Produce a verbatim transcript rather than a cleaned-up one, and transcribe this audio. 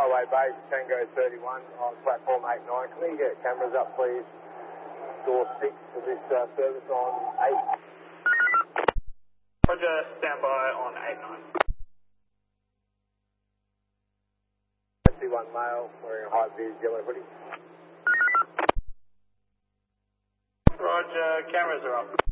Skyway Base, Tango thirty-one on platform eight nine. Can we get cameras up, please? Door six for this uh, service on eight. Roger, stand by on eight nine. one male wearing a high vis yellow hoodie. Roger, cameras are up.